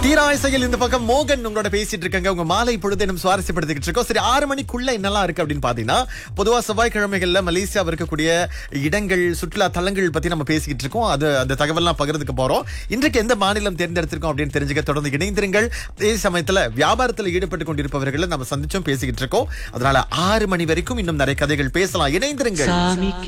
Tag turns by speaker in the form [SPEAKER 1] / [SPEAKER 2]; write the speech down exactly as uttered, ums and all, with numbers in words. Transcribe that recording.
[SPEAKER 1] தீராசையில் இந்த பக்கம் மோகன் உங்களோட பேசிட்டு இருக்காங்க. உங்க மாலை பொழுது நம்ம சுவாரஸ்யப்படுத்திக்கிட்டு இருக்கோம். சரி, ஆறு மணிக்குள்ள என்னெல்லாம் இருக்கு அப்படின்னு பாத்தீங்கன்னா, பொதுவா செவ்வாய்க்கிழமைகள்ல மலேசியாவில் இருக்கக்கூடிய இடங்கள், சுற்றுலா தலங்கள் பத்தி நம்ம பேசிக்கிட்டு இருக்கோம். அது அந்த தகவல்லாம் பகிர்ந்துக்க போறோம். இன்றைக்கு எந்த மாநிலம் தேர்ந்தெடுத்திருக்கோம் அப்படின்னு தெரிஞ்சுக்க தொடர்ந்து இணைந்திருங்கள். அதே சமயத்துல வியாபாரத்தில் ஈடுபட்டு கொண்டிருப்பவர்களை நம்ம சந்திச்சும் பேசிக்கிட்டு இருக்கோம். அதனால ஆறு மணி வரைக்கும் இன்னும் நிறைய கதைகள் பேசலாம். இணைந்திருங்கள்.